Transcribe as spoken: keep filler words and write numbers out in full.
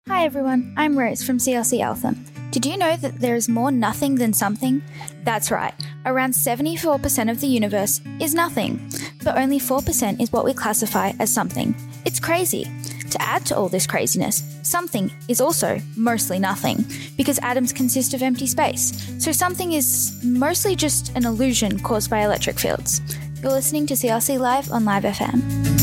Hi everyone, I'm Rose from C L C Alpha. Did you know that there is more nothing than something? That's right, around seventy-four percent of the universe is nothing, but only four percent is what we classify as something. It's crazy. To add to all this craziness, something is also mostly nothing, because atoms consist of empty space, so something is mostly just an illusion caused by electric fields. You're listening to C L C Live on Live F M.